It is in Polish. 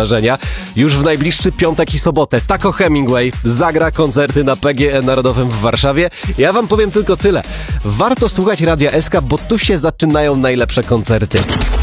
wydarzenia. Już w najbliższy piątek i sobotę Taco Hemingway zagra koncerty na PGE Narodowym w Warszawie. Ja wam powiem tylko tyle. Warto słuchać Radia SK, bo tu się zaczynają najlepsze koncerty.